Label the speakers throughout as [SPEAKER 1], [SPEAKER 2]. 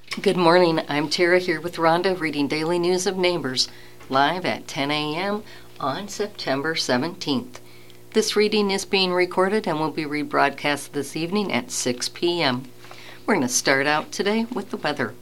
[SPEAKER 1] Good morning. I'm Tara here with Rhonda reading Daily News of Neighbors, live at 10 a.m. on September 17th. This reading is being recorded and will be rebroadcast this evening at 6 p.m. We're going to start out today with the weather.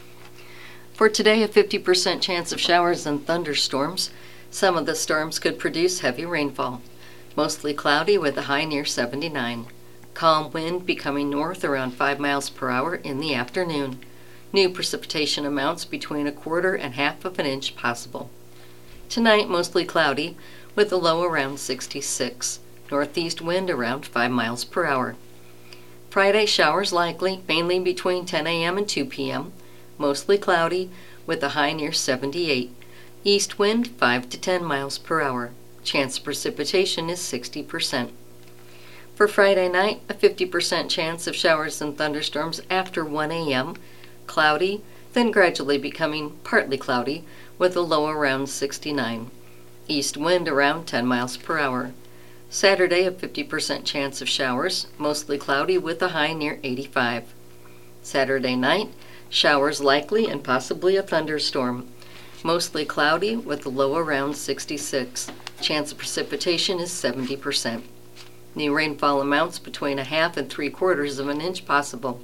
[SPEAKER 1] For today, a 50% chance of showers and thunderstorms. Some of the storms could produce heavy rainfall. Mostly cloudy with a high near 79. Calm wind becoming north around 5 miles per hour in the afternoon. New precipitation amounts between 1/4 and 1/2 of an inch possible. Tonight, mostly cloudy with a low around 66. Northeast wind around 5 miles per hour. Friday, showers likely, mainly between 10 a.m. and 2 p.m. Mostly cloudy with a high near 78. East wind 5 to 10 miles per hour. Chance of precipitation is 60%. For Friday night, a 50% chance of showers and thunderstorms after 1 a.m. Cloudy, then gradually becoming partly cloudy with a low around 69. East wind around 10 miles per hour. Saturday, a 50% chance of showers, mostly cloudy with a high near 85. Saturday night, showers likely and possibly a thunderstorm. Mostly cloudy with a low around 66. Chance of precipitation is 70%. New rainfall amounts between 1/2 and 3/4 of an inch possible.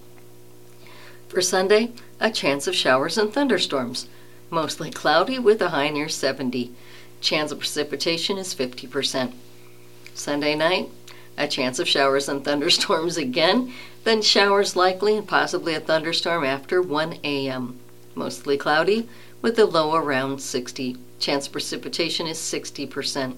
[SPEAKER 1] For Sunday, a chance of showers and thunderstorms. Mostly cloudy with a high near 70. Chance of precipitation is 50%. Sunday night, a chance of showers and thunderstorms again, then showers likely and possibly a thunderstorm after 1 a.m. Mostly cloudy with a low around 60. Chance of precipitation is 60%.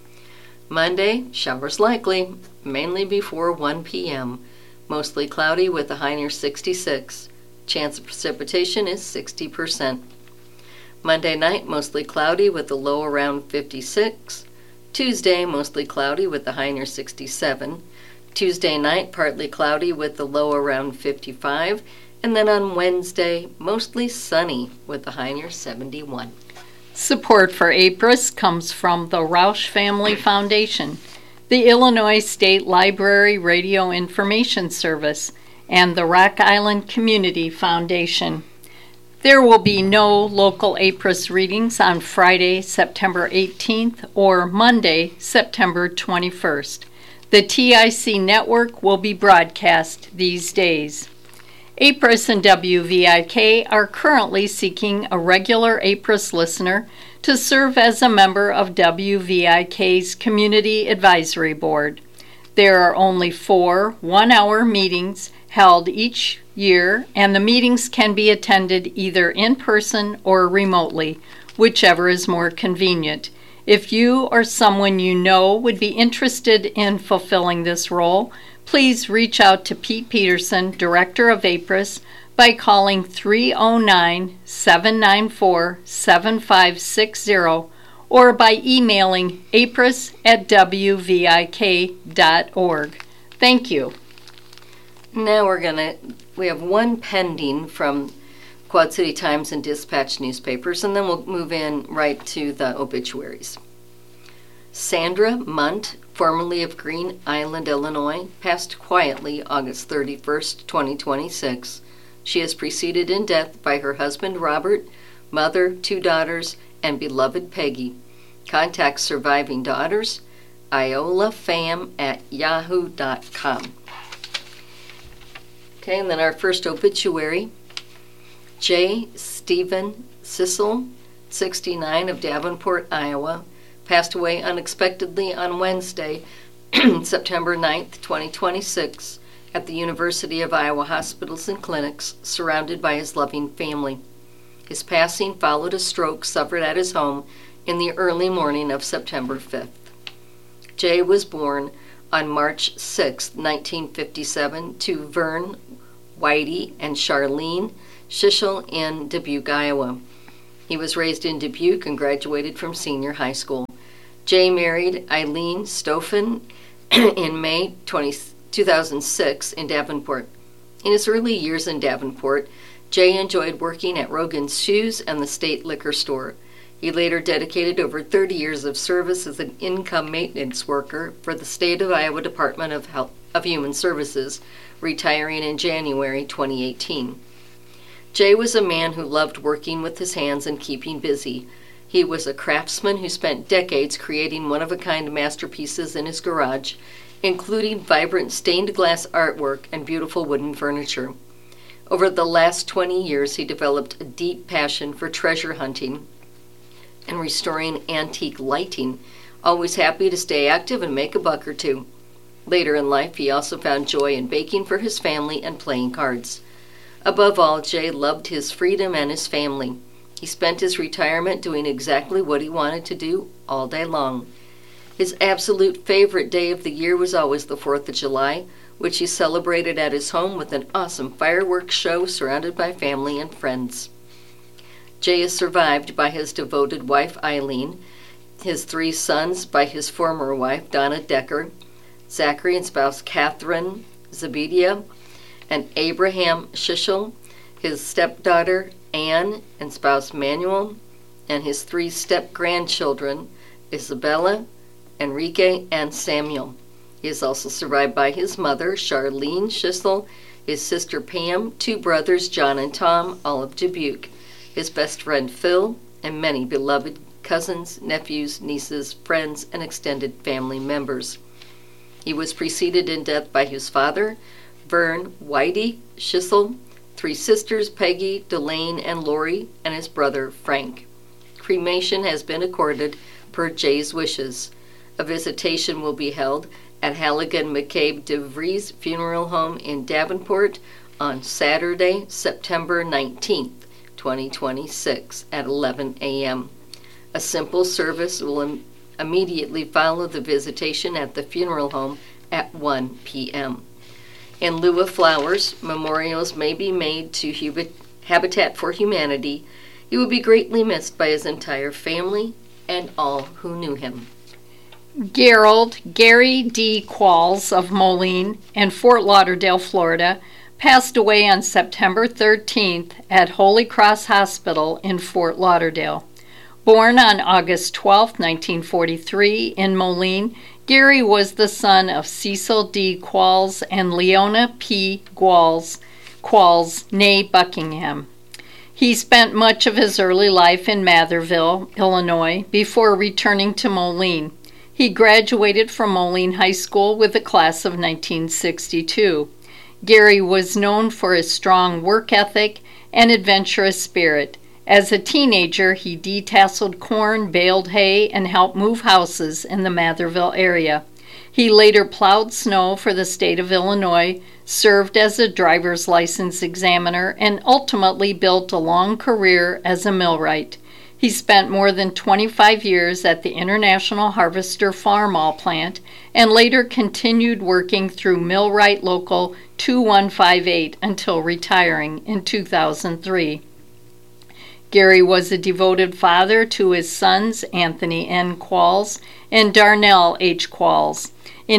[SPEAKER 1] Monday, showers likely, mainly before 1 p.m. Mostly cloudy with a high near 66. Chance of precipitation is 60%. Monday night, mostly cloudy with a low around 56. Tuesday, mostly cloudy with a high near 67. Tuesday night, partly cloudy with a low around 55. And then on Wednesday, mostly sunny with a high near 71.
[SPEAKER 2] Support for APRIS comes from the Roush Family Foundation, the Illinois State Library Radio Information Service, and the Rock Island Community Foundation. There will be no local APRIS readings on Friday, September 18th or Monday, September 21st. The TIC network will be broadcast these days. APRIS and WVIK are currently seeking a regular APRIS listener to serve as a member of WVIK's Community Advisory Board. There are only 4 one-hour meetings held each year, and the meetings can be attended either in person or remotely, whichever is more convenient. If you or someone you know would be interested in fulfilling this role, please reach out to Pete Peterson, Director of APRIS, by calling 309-794-7560 or by emailing apris@wvik.org. Thank you.
[SPEAKER 1] Now we have one pending from Quad City Times and Dispatch newspapers, and then we'll move in right to the obituaries. Sandra Munt, formerly of Green Island, Illinois, passed quietly August 31st, 2026. She is preceded in death by her husband Robert, mother, 2 daughters, and beloved Peggy. Contact surviving daughters, iolafam@yahoo.com. Okay, and then our first obituary, J. Stephen Sissel, 69, of Davenport, Iowa, passed away unexpectedly on Wednesday, September 9th, 2026, at the University of Iowa Hospitals and Clinics, surrounded by his loving family. His passing followed a stroke suffered at his home in the early morning of September 5th. Jay was born on March 6, 1957, to Vern Whitey and Charlene Shishel in Dubuque, Iowa. He was raised in Dubuque and graduated from senior high school. Jay married Eileen Stoffen in May 2006 in Davenport. In his early years in Davenport, Jay enjoyed working at Rogan's Shoes and the state liquor store. He later dedicated over 30 years of service as an income maintenance worker for the State of Iowa Department of Human Services, retiring in January 2018. Jay was a man who loved working with his hands and keeping busy. He was a craftsman who spent decades creating one-of-a-kind masterpieces in his garage, including vibrant stained glass artwork and beautiful wooden furniture. Over the last 20 years, he developed a deep passion for treasure hunting and restoring antique lighting, always happy to stay active and make a buck or two. Later in life, he also found joy in baking for his family and playing cards. Above all, Jay loved his freedom and his family. He spent his retirement doing exactly what he wanted to do all day long. His absolute favorite day of the year was always the 4th of July, which he celebrated at his home with an awesome fireworks show surrounded by family and friends. Jay is survived by his devoted wife, Eileen, his 3 sons by his former wife, Donna Decker, Zachary and spouse Catherine Zabedia, and Abraham Shishel, his stepdaughter Anne and spouse Manuel, and his 3 step-grandchildren, Isabella, Enrique, and Samuel. He is also survived by his mother, Charlene Schissel, his sister Pam, 2 brothers, John and Tom, all of Dubuque, his best friend Phil, and many beloved cousins, nephews, nieces, friends, and extended family members. He was preceded in death by his father, Vern Whitey Schissel, 3 sisters, Peggy, Delane, and Lori, and his brother, Frank. Cremation has been accorded per Jay's wishes. A visitation will be held at Halligan McCabe DeVries Funeral Home in Davenport on Saturday, September 19th, 2026 at 11 a.m. A simple service will immediately follow the visitation at the funeral home at 1 p.m. In lieu of flowers, memorials may be made to Habitat for Humanity. He will be greatly missed by his entire family and all who knew him.
[SPEAKER 2] Gary D. Qualls of Moline and Fort Lauderdale, Florida, passed away on September 13th at Holy Cross Hospital in Fort Lauderdale. Born on August 12, 1943, in Moline, Gary was the son of Cecil D. Qualls and Leona P. Qualls, née Buckingham. He spent much of his early life in Matherville, Illinois, before returning to Moline. He graduated from Moline High School with the class of 1962. Gary was known for his strong work ethic and adventurous spirit. As a teenager, he detasseled corn, baled hay, and helped move houses in the Matherville area. He later plowed snow for the state of Illinois, served as a driver's license examiner, and ultimately built a long career as a millwright. He spent more than 25 years at the International Harvester Farmall plant and later continued working through Millwright Local 2158 until retiring in 2003. Gary was a devoted father to his sons, Anthony N. Qualls and Darnell H. Qualls. In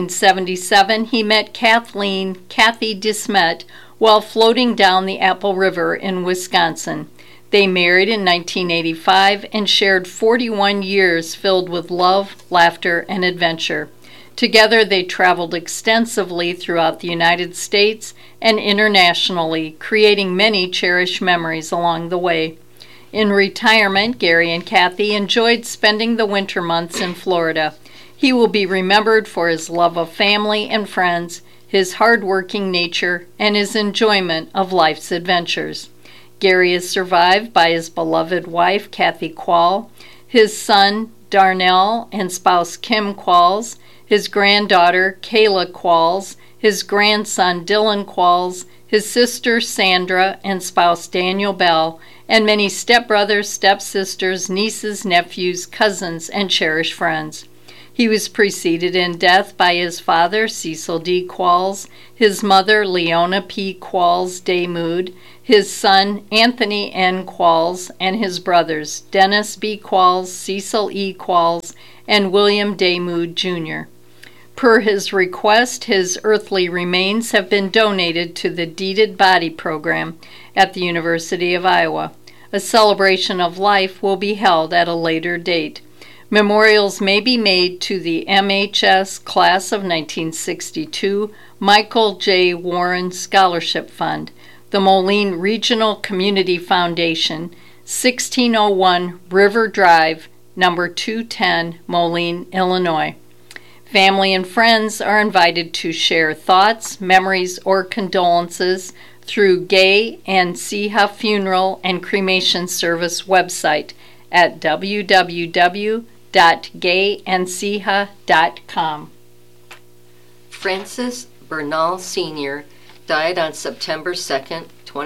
[SPEAKER 2] 1977, he met Kathy DeSmet while floating down the Apple River in Wisconsin. They married in 1985 and shared 41 years filled with love, laughter, and adventure. Together, they traveled extensively throughout the United States and internationally, creating many cherished memories along the way. In retirement, Gary and Kathy enjoyed spending the winter months in Florida. He will be remembered for his love of family and friends, his hard-working nature, and his enjoyment of life's adventures. Gary is survived by his beloved wife, Kathy Quall, his son, Darnell, and spouse, Kim Qualls, his granddaughter, Kayla Qualls, his grandson, Dylan Qualls, his sister, Sandra, and spouse, Daniel Bell, and many stepbrothers, stepsisters, nieces, nephews, cousins, and cherished friends. He was preceded in death by his father, Cecil D. Qualls, his mother, Leona P. Qualls Daymood, his son, Anthony N. Qualls, and his brothers, Dennis B. Qualls, Cecil E. Qualls, and William Daymood, Jr. Per his request, his earthly remains have been donated to the Deeded Body Program at the University of Iowa. A celebration of life will be held at a later date. Memorials may be made to the MHS Class of 1962 Michael J. Warren Scholarship Fund. the Moline Regional Community Foundation, 1601 River Drive, number 210, Moline, Illinois. Family and friends are invited to share thoughts, memories, or condolences through Gay and Ceja Funeral and Cremation Service website at www.gayandceja.com.
[SPEAKER 1] Francis Bernal Sr. died on September 2,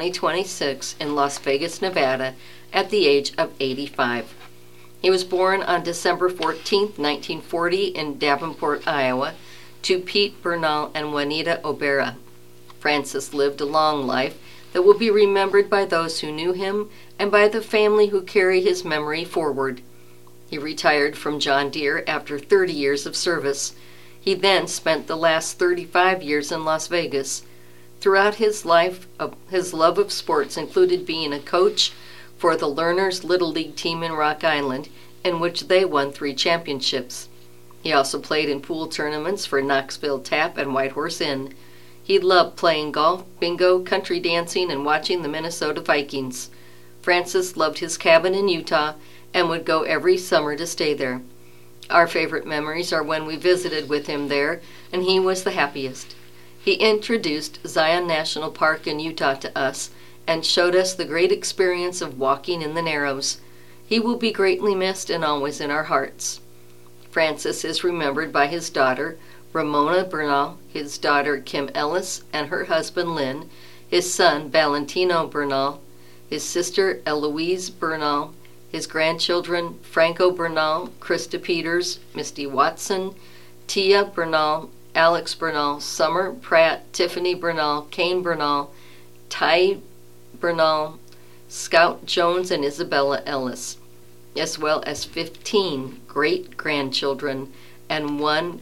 [SPEAKER 1] 2026 in Las Vegas, Nevada at the age of 85. He was born on December 14, 1940 in Davenport, Iowa, to Pete Bernal and Juanita Obera. Francis lived a long life that will be remembered by those who knew him and by the family who carry his memory forward. He retired from John Deere after 30 years of service. He then spent the last 35 years in Las Vegas. Throughout his life, his love of sports included being a coach for the Learners Little League team in Rock Island, in which they won 3 championships. He also played in pool tournaments for Knoxville Tap and White Horse Inn. He loved playing golf, bingo, country dancing, and watching the Minnesota Vikings. Francis loved his cabin in Utah and would go every summer to stay there. Our favorite memories are when we visited with him there, and he was the happiest. He introduced Zion National Park in Utah to us and showed us the great experience of walking in the Narrows. He will be greatly missed and always in our hearts. Francis is remembered by his daughter, Ramona Bernal, his daughter Kim Ellis and her husband Lynn, his son Valentino Bernal, his sister Eloise Bernal, his grandchildren Franco Bernal, Krista Peters, Misty Watson, Tia Bernal, Alex Bernal, Summer Pratt, Tiffany Bernal, Kane Bernal, Ty Bernal, Scout Jones, and Isabella Ellis, as well as 15 great-grandchildren and 1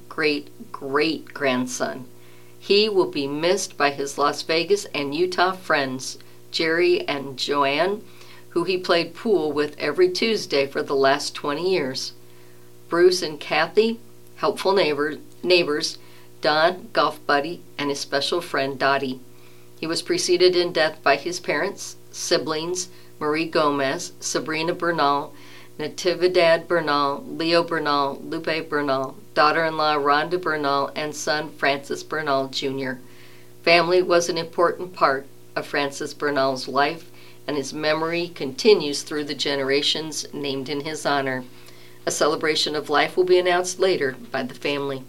[SPEAKER 1] great-great-grandson. He will be missed by his Las Vegas and Utah friends, Jerry and Joanne, who he played pool with every Tuesday for the last 20 years. Bruce and Kathy, helpful neighbors, Don, golf buddy, and his special friend Dottie. He was preceded in death by his parents, siblings, Marie Gomez, Sabrina Bernal, Natividad Bernal, Leo Bernal, Lupe Bernal, daughter-in-law Rhonda Bernal, and son Francis Bernal Jr. Family was an important part of Francis Bernal's life, and his memory continues through the generations named in his honor. A celebration of life will be announced later by the family.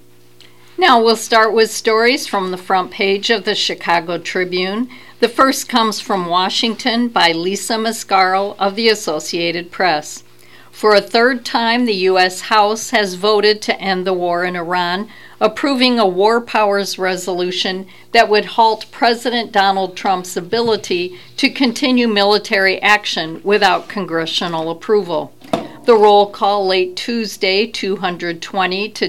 [SPEAKER 2] Now we'll start with stories from the front page of the Chicago Tribune. The first comes from Washington by Lisa Mascaro of the Associated Press. For a third time, the U.S. House has voted to end the war in Iran, approving a war powers resolution that would halt President Donald Trump's ability to continue military action without congressional approval. The roll call late Tuesday, 220 to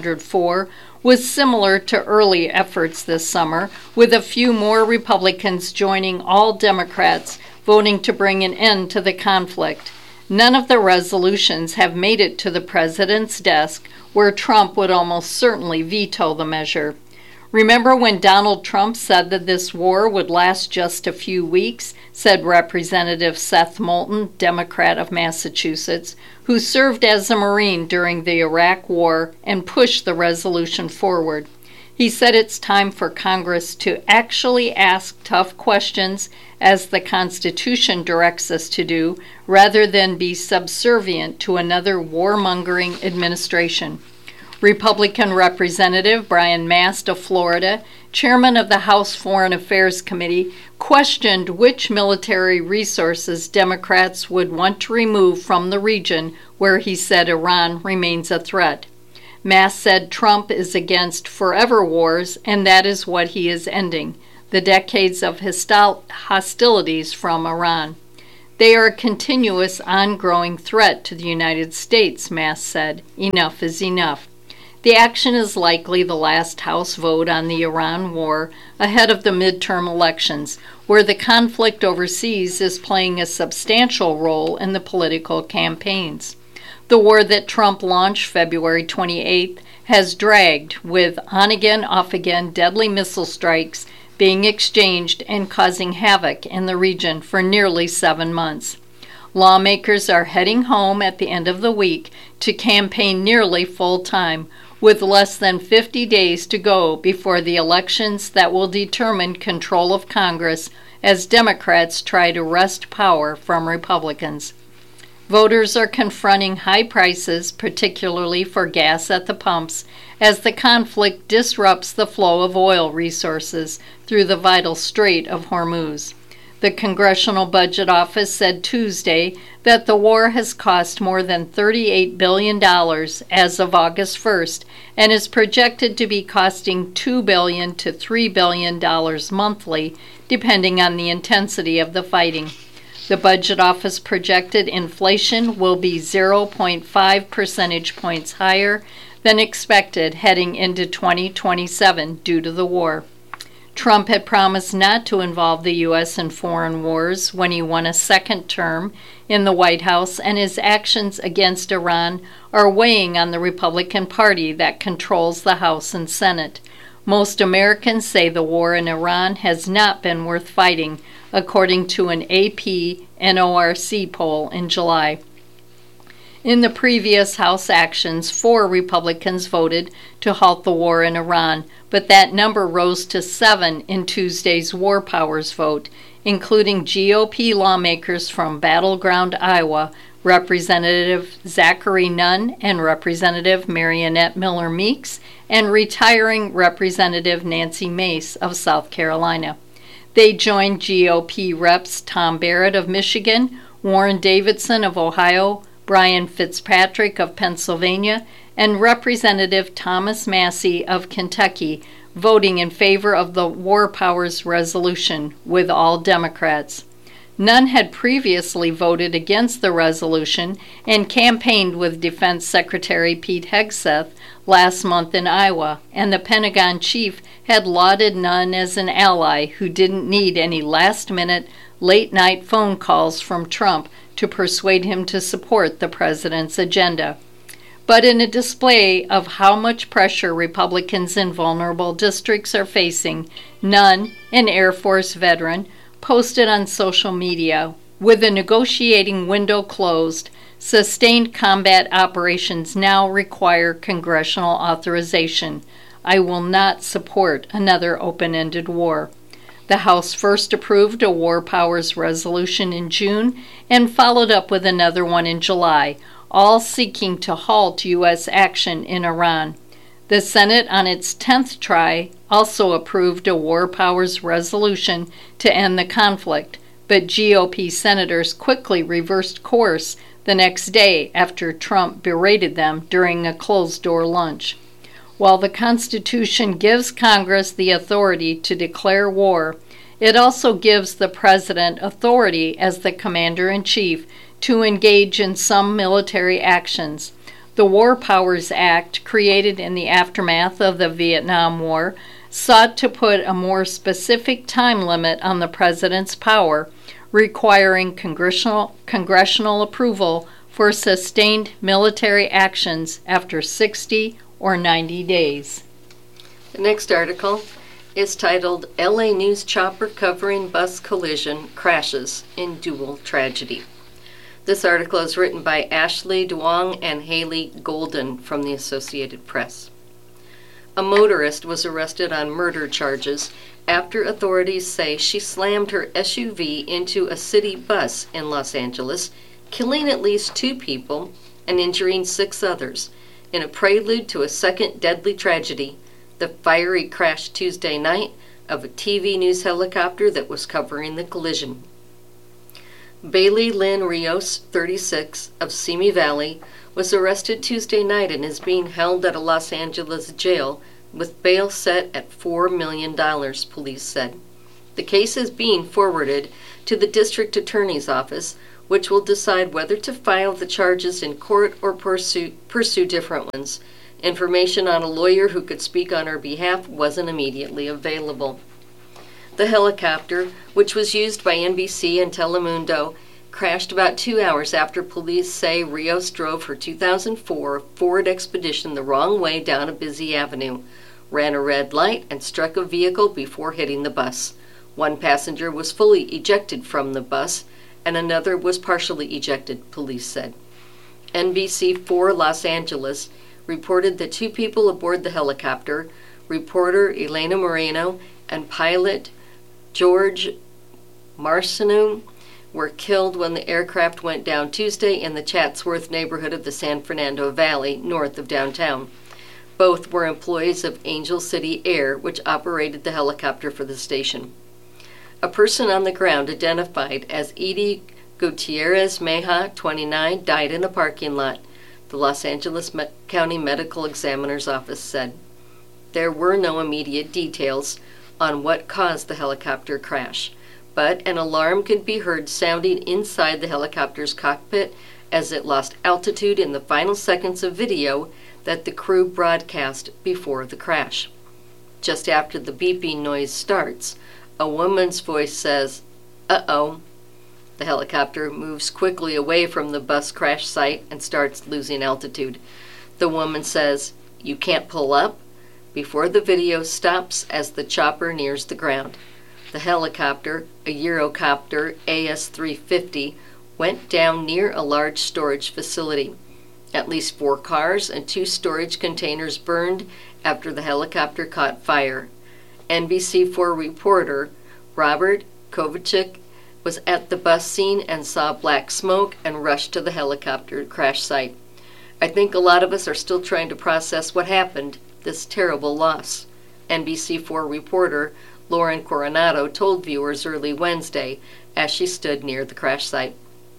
[SPEAKER 2] 204, was similar to early efforts this summer, with a few more Republicans joining all Democrats voting to bring an end to the conflict. None of the resolutions have made it to the president's desk, where Trump would almost certainly veto the measure. Remember when Donald Trump said that this war would last just a few weeks, said Representative Seth Moulton, Democrat of Massachusetts, who served as a Marine during the Iraq War and pushed the resolution forward. He said it's time for Congress to actually ask tough questions, as the Constitution directs us to do, rather than be subservient to another warmongering administration. Republican Representative Brian Mast of Florida, chairman of the House Foreign Affairs Committee, questioned which military resources Democrats would want to remove from the region where he said Iran remains a threat. Mast said Trump is against forever wars, and that is what he is ending, the decades of hostilities from Iran. They are a continuous, ongoing threat to the United States, Mast said. Enough is enough. The action is likely the last House vote on the Iran war ahead of the midterm elections, where the conflict overseas is playing a substantial role in the political campaigns. The war that Trump launched February 28th has dragged, with on-again, off-again deadly missile strikes being exchanged and causing havoc in the region for nearly 7 months. Lawmakers are heading home at the end of the week to campaign nearly full-time, with less than 50 days to go before the elections that will determine control of Congress as Democrats try to wrest power from Republicans. Voters are confronting high prices, particularly for gas at the pumps, as the conflict disrupts the flow of oil resources through the vital Strait of Hormuz. The Congressional Budget Office said Tuesday that the war has cost more than $38 billion as of August 1st and is projected to be costing $2 billion to $3 billion monthly, depending on the intensity of the fighting. The Budget Office projected inflation will be 0.5 percentage points higher than expected heading into 2027 due to the war. Trump had promised not to involve the U.S. in foreign wars when he won a second term in the White House, and his actions against Iran are weighing on the Republican Party that controls the House and Senate. Most Americans say the war in Iran has not been worth fighting, according to an AP NORC poll in July. In the previous House actions, 4 Republicans voted to halt the war in Iran, but that number rose to 7 in Tuesday's War Powers vote, including GOP lawmakers from battleground Iowa, Representative Zachary Nunn and Representative Marionette Miller Meeks, and retiring Representative Nancy Mace of South Carolina. They joined GOP reps Tom Barrett of Michigan, Warren Davidson of Ohio, Brian Fitzpatrick of Pennsylvania, and Representative Thomas Massie of Kentucky, voting in favor of the War Powers resolution, with all Democrats. Nunn had previously voted against the resolution and campaigned with Defense Secretary Pete Hegseth last month in Iowa, and the Pentagon chief had lauded Nunn as an ally who didn't need any last-minute, late-night phone calls from Trump to persuade him to support the president's agenda. But in a display of how much pressure Republicans in vulnerable districts are facing, Nunn, an Air Force veteran, posted on social media, "With the negotiating window closed, sustained combat operations now require congressional authorization. I will not support another open-ended war." The House first approved a War Powers resolution in June and followed up with another one in July, all seeking to halt U.S. action in Iran. The Senate, on its 10th try, also approved a War Powers resolution to end the conflict, but GOP senators quickly reversed course the next day after Trump berated them during a closed-door lunch. While the Constitution gives Congress the authority to declare war, it also gives the President authority as the Commander-in-Chief to engage in some military actions. The War Powers Act, created in the aftermath of the Vietnam War, sought to put a more specific time limit on the President's power, requiring congressional approval for sustained military actions after 60 or 90 days.
[SPEAKER 1] The next article is titled LA News Chopper Covering Bus Collision Crashes in Dual Tragedy. This article is written by Ashley Duong and Haley Golden from the Associated Press. A motorist was arrested on murder charges after authorities say she slammed her SUV into a city bus in Los Angeles, killing at least 2 people and injuring 6 others. In a prelude to a second deadly tragedy, the fiery crash Tuesday night of a TV news helicopter that was covering the collision. Bailey Lynn Rios, 36, of Simi Valley, was arrested Tuesday night and is being held at a Los Angeles jail with bail set at $4 million, police said. The case is being forwarded to the district attorney's office, which will decide whether to file the charges in court or pursue different ones. Information on a lawyer who could speak on her behalf wasn't immediately available. The helicopter, which was used by NBC and Telemundo, crashed about 2 hours after police say Rios drove her 2004 Ford Expedition the wrong way down a busy avenue. ran a red light, and struck a vehicle before hitting the bus. One passenger was fully ejected from the bus, and another was partially ejected, police said. NBC4 Los Angeles reported that 2 people aboard the helicopter, reporter Elena Moreno and pilot George Marciano, were killed when the aircraft went down Tuesday in the Chatsworth neighborhood of the San Fernando Valley, north of downtown. Both were employees of Angel City Air, which operated the helicopter for the station. A person on the ground identified as Edie Gutierrez Meja, 29, died in a parking lot, the Los Angeles County Medical Examiner's Office said. There were no immediate details on what caused the helicopter crash, but an alarm could be heard sounding inside the helicopter's cockpit as it lost altitude in the final seconds of video that the crew broadcast before the crash. Just after the beeping noise starts, a woman's voice says, "Uh-oh." The helicopter moves quickly away from the bus crash site and starts losing altitude. The woman says, "You can't pull up," before the video stops as the chopper nears the ground. The helicopter, a Eurocopter AS-350, went down near a large storage facility. At least 4 cars and 2 storage containers burned after the helicopter caught fire. NBC4 reporter Robert Kovacic was at the bus scene and saw black smoke and rushed to the helicopter crash site. "I think a lot of us are still trying to process what happened, this terrible loss," NBC4 reporter Lauren Coronado told viewers early Wednesday as she stood near the crash site.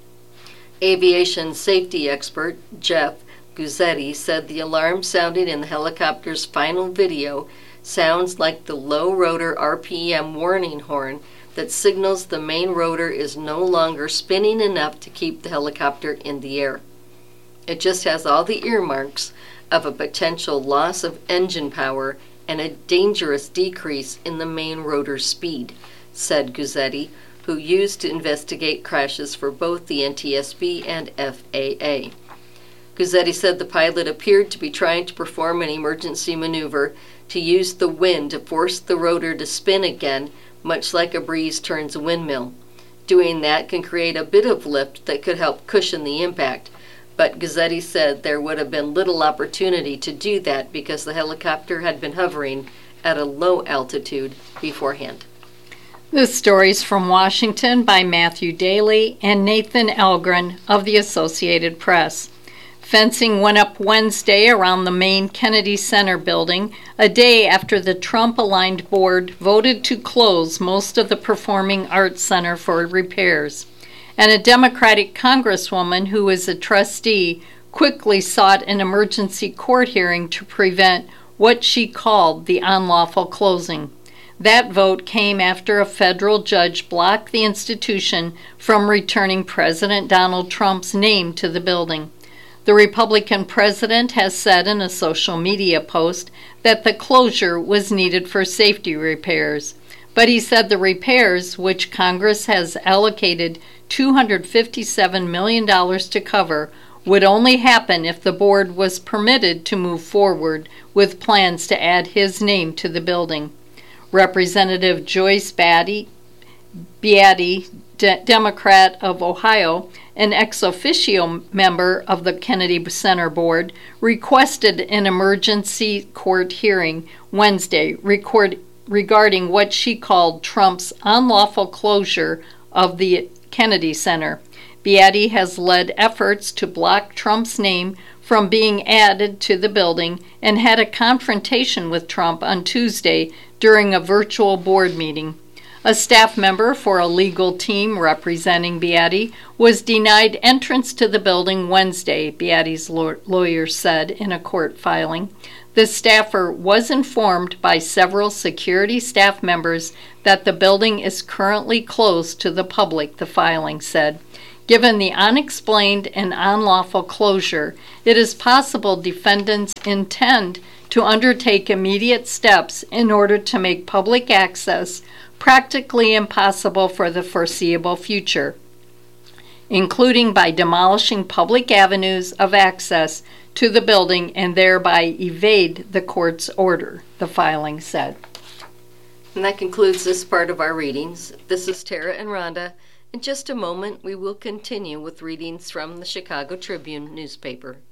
[SPEAKER 1] Aviation safety expert Jeff Guzzetti said the alarm sounding in the helicopter's final video sounds like the low rotor RPM warning horn that signals the main rotor is no longer spinning enough to keep the helicopter in the air. "It just has all the earmarks of a potential loss of engine power and a dangerous decrease in the main rotor speed," said Guzzetti, who used to investigate crashes for both the NTSB and FAA. Guzzetti said the pilot appeared to be trying to perform an emergency maneuver to use the wind to force the rotor to spin again, much like a breeze turns a windmill. Doing that can create a bit of lift that could help cushion the impact, but Guzzetti said there would have been little opportunity to do that because the helicopter had been hovering at a low altitude beforehand.
[SPEAKER 2] This story is from Washington by Matthew Daly and Nathan Algren of the Associated Press. Fencing went up Wednesday around the main Kennedy Center building, a day after the Trump-aligned board voted to close most of the Performing Arts Center for repairs. And a Democratic congresswoman who is a trustee quickly sought an emergency court hearing to prevent what she called the unlawful closing. That vote came after a federal judge blocked the institution from returning President Donald Trump's name to the building. The Republican president has said in a social media post that the closure was needed for safety repairs, but he said the repairs, which Congress has allocated $257 million to cover, would only happen if the board was permitted to move forward with plans to add his name to the building. Representative Joyce Beatty, Democrat of Ohio, an ex officio member of the Kennedy Center Board, requested an emergency court hearing Wednesday regarding what she called Trump's unlawful closure of the Kennedy Center. Beatty has led efforts to block Trump's name from being added to the building and had a confrontation with Trump on Tuesday during a virtual board meeting. A staff member for a legal team representing Beatty was denied entrance to the building Wednesday, Beatty's lawyer said in a court filing. The staffer was informed by several security staff members that the building is currently closed to the public, the filing said. Given the unexplained and unlawful closure, it is possible defendants intend to undertake immediate steps in order to make public access practically impossible for the foreseeable future, including by demolishing public avenues of access to the building and thereby evade the court's order, the filing said.
[SPEAKER 1] And that concludes this part of our readings. This is Tara and Rhonda. In just a moment, we will continue with readings from the Chicago Tribune newspaper.